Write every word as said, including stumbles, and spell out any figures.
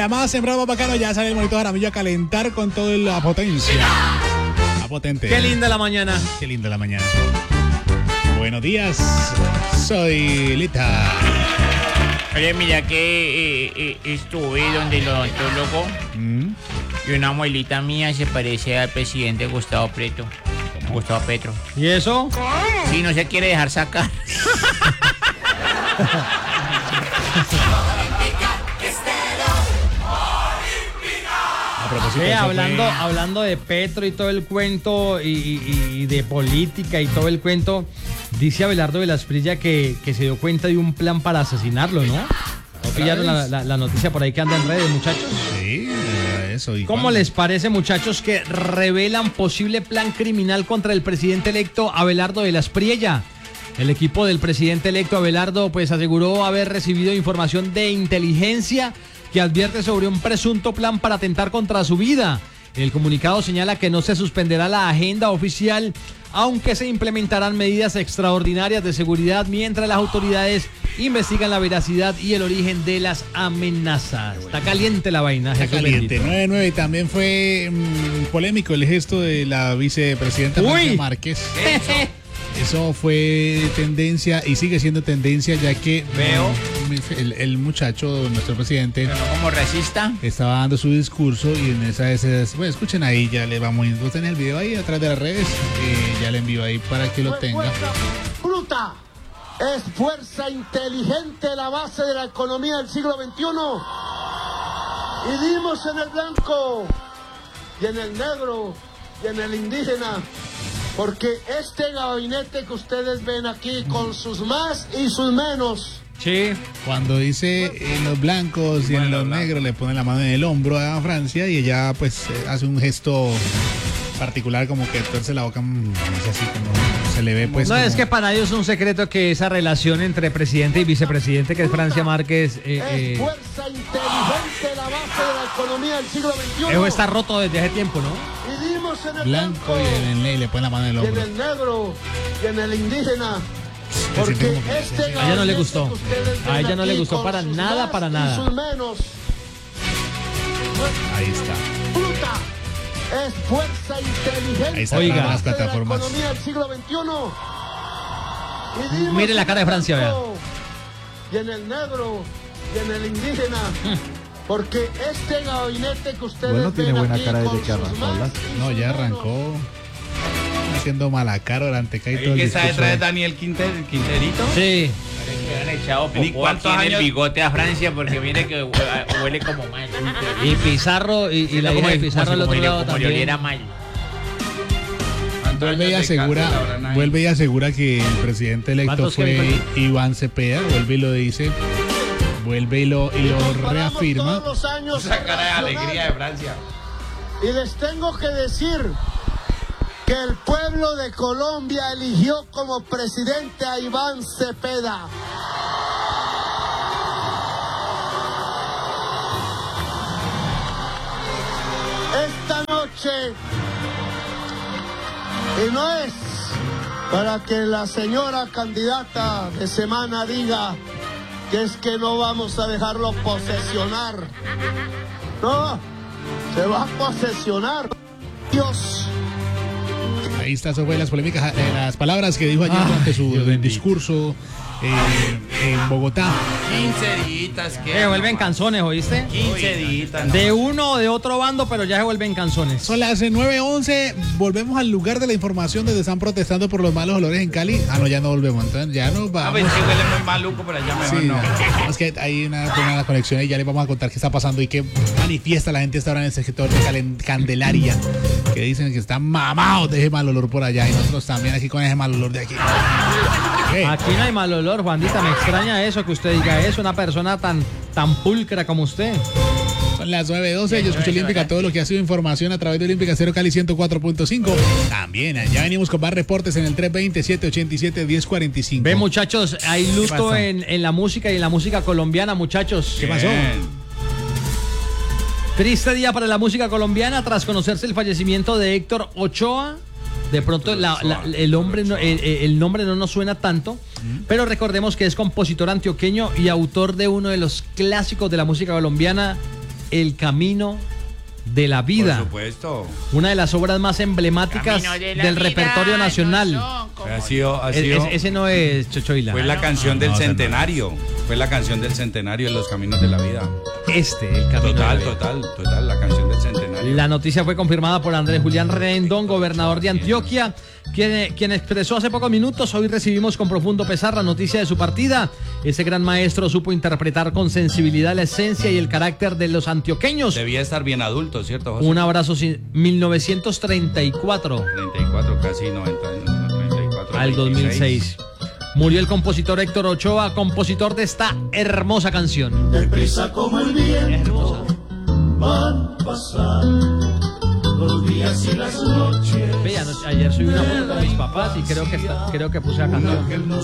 Para más en Bravo Bacano ya sale el monito Jaramillo a calentar con toda la potencia. La potente. Qué linda la mañana. Qué linda la mañana. Buenos días, soy Lita. Oye, mira que eh, eh, estuve donde el odontólogo ¿Mm? y una abuelita mía se parece al presidente Gustavo Petro. Gustavo Petro. ¿Y eso? Sí, no se quiere dejar sacar. Sí, hablando, hablando de Petro y todo el cuento y, y, y de política y todo el cuento, dice Abelardo de la Espriella que, que se dio cuenta de un plan para asesinarlo, ¿no? ¿No pillaron la, la, la noticia por ahí que anda en redes, muchachos? Sí, eso. ¿Y ¿Cómo cuándo? les parece, muchachos, que revelan posible plan criminal contra el presidente electo Abelardo de la Espriella? El equipo del presidente electo Abelardo pues aseguró haber recibido información de inteligencia que advierte sobre un presunto plan para atentar contra su vida. El comunicado señala que no se suspenderá la agenda oficial, aunque se implementarán medidas extraordinarias de seguridad mientras las autoridades investigan la veracidad y el origen de las amenazas. Está caliente la vaina. Está caliente. nueve nueve y también fue mmm, polémico el gesto de la vicepresidenta Francia Márquez. Eso fue tendencia y sigue siendo tendencia, ya que veo el, el muchacho, nuestro presidente, pero no como racista, estaba dando su discurso y en esa esas, bueno, escuchen ahí, ya le vamos a tener el video ahí atrás de las redes, eh, ya le envío ahí para que lo tenga. Fuerza bruta, es fuerza inteligente la base de la economía del siglo veintiuno. Y dimos en el blanco y en el negro y en el indígena. Porque este gabinete que ustedes ven aquí con sus más y sus menos. Sí. Cuando dice en los blancos y bueno, en los blanco. negros le pone la mano en el hombro a Francia y ella pues hace un gesto particular como que tuerce la boca, no sé, así como se le ve pues. No, como... es que para ellos es un secreto que esa relación entre presidente y vicepresidente que es Francia Márquez. Eh, es fuerza inteligente la base de la economía del siglo veintiuno. Eso está roto desde hace tiempo, ¿no? En el blanco, blanco y en el y le pone la mano en el hombro. Y en el negro y en el indígena. Porque este a ella no le gustó. A ella no le gustó para nada, para nada. Sus menos. Ahí está. Fruta es fuerza inteligente. Ahí está. Oiga, las plataformas. La economía del siglo veintiuno. Y mire la cara de Francia, vea. Y en el negro y en el indígena. Porque este gabinete que ustedes bueno, tiene ven buena aquí cara desde con que arrancó. No, ya arrancó haciendo mala cara durante todo el ¿Qué está detrás de Daniel Quinter, Quinterito? Sí. Le han echado popó aquí en el bigote a Francia porque mire que huele como mal. Y Pizarro, y, y la hija de Pizarro al otro lado como también. oliera mal. Vuelve y asegura, vuelve y asegura que el presidente electo fue Iván Cepeda, vuelve y lo dice. Vuelve y lo, y lo reafirma. Todos los años esa cara de alegría de Francia. Y les tengo que decir que el pueblo de Colombia eligió como presidente a Iván Cepeda. Esta noche, y no es para que la señora candidata de semana diga que es que no vamos a dejarlo posesionar. No, se va a posesionar. Dios. Ahí está, eso fue las polémicas, eh, las palabras que dijo ayer ah, durante su discurso eh, en Bogotá. quince días que... Se vuelven canzones, ¿oíste? quince días. No. De uno o de otro bando, pero ya se vuelven canzones. Son las nueve once, volvemos al lugar de la información donde están protestando por los malos olores en Cali. Ah, no, ya no volvemos, entonces ya nos vamos. A ver, si huele muy maluco, pero ya mejor sí, no. Es que hay una buena conexión y ya les vamos a contar qué está pasando y qué manifiesta la gente esta hora en el sector de Candelaria, que dicen que están mamados de ese mal olor por allá y nosotros también aquí con ese mal olor de aquí. ¿Qué? Aquí no hay mal olor, Juanita, me extraña eso, que usted diga eso, una persona tan, tan pulcra como usted. Son las nueve doce, yo escucho Olímpica, todo lo que ha sido información a través de Olímpica Cero Cali ciento cuatro punto cinco. También, ya venimos con más reportes en el tres veinte, siete ochenta y siete, diez cuarenta y cinco. Ve, muchachos, hay luto en, en la música y en la música colombiana, muchachos. ¿Qué pasó? Triste día para la música colombiana tras conocerse el fallecimiento de Héctor Ochoa. De pronto la, la, el, hombre no, el, el nombre no nos suena tanto, mm. pero recordemos que es compositor antioqueño y autor de uno de los clásicos de la música colombiana, El Camino de la Vida. Por supuesto. Una de las obras más emblemáticas Camino de la del vida, repertorio nacional. no son como- Ha sido, ha Es- sido- es- ese no es Chochoila. fue la canción del no, no, no. centenario. Fue la canción del centenario de los caminos de la vida. Este, El Camino de la Total, Vida. total, total, la canción del centenario. La noticia fue confirmada por Andrés Julián Rendón, gobernador de Antioquia, quien, quien expresó hace pocos minutos: hoy recibimos con profundo pesar la noticia de su partida. Ese gran maestro supo interpretar con sensibilidad la esencia y el carácter de los antioqueños. Debía estar bien adulto, ¿cierto, José? Un abrazo, sin- mil novecientos treinta y cuatro treinta y cuatro, casi noventa años, no, treinta y cuatro, al dos mil veintiséis. seis. Murió el compositor Héctor Ochoa, compositor de esta hermosa canción. Deprisa como el viento van pasando los días y las noches. Ve, anoche- ayer subí una foto con mis papás y creo que, está- creo que puse la canción.